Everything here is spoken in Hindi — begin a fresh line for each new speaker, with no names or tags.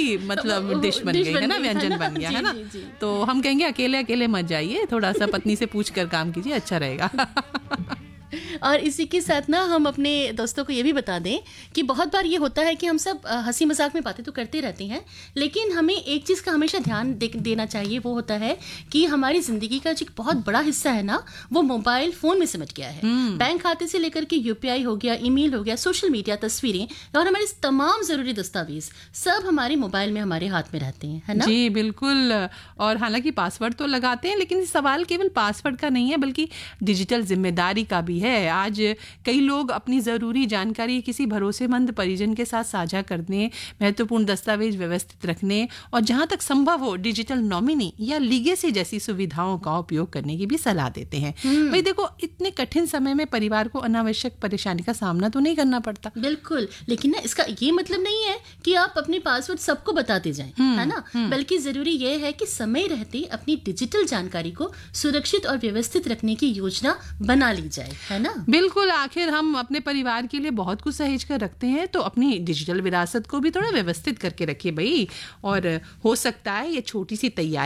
ही मतलब डिश बन गई है ना, व्यंजन बन गया है ना। तो हम कहेंगे अकेले अकेले मत जाइए, थोड़ा सा पत्नी से पूछ कर काम कीजिए, अच्छा रहेगा।
और इसी के साथ ना हम अपने दोस्तों को ये भी बता दें कि बहुत बार ये होता है कि हम सब हंसी मजाक में बातें तो करते रहते हैं, लेकिन हमें एक चीज़ का हमेशा ध्यान देना चाहिए, वो होता है कि हमारी ज़िंदगी का जो बहुत बड़ा हिस्सा है ना, वो मोबाइल फ़ोन में सिमट गया है। बैंक खाते से लेकर के UPI हो गया, ईमेल हो गया, सोशल मीडिया, तस्वीरें और हमारे तमाम ज़रूरी दस्तावेज सब हमारे मोबाइल में हमारे हाथ में रहते हैं, है ना?
जी बिल्कुल। और हालांकि पासवर्ड तो लगाते हैं, लेकिन सवाल केवल पासवर्ड का नहीं है बल्कि डिजिटल जिम्मेदारी का भी है। आज कई लोग अपनी ज़रूरी जानकारी किसी भरोसेमंद परिजन के साथ साझा करने, महत्वपूर्ण दस्तावेज व्यवस्थित रखने और जहां तक संभव हो डिजिटल नॉमिनी या लीगेसी जैसी सुविधाओं का उपयोग करने की भी सलाह देते हैं। भाई देखो, इतने कठिन समय में परिवार को अनावश्यक परेशानी का सामना तो नहीं करना पड़ता।
बिल्कुल, लेकिन ना इसका ये मतलब नहीं है कि आप अपने पासवर्ड सबको बताते जाएं, है ना? बल्कि जरूरी ये है कि समय रहते अपनी डिजिटल जानकारी को सुरक्षित और व्यवस्थित रखने की योजना बना ली जाए, है ना?
बिल्कुल। आखिर हम अपने परिवार के लिए बहुत कुछ सहेज कर रखते हैं, तो अपनी डिजिटल विरासत को भी थोड़ा व्यवस्थित करके रखिए भाई। और हो सकता है ये छोटी सी तैयारी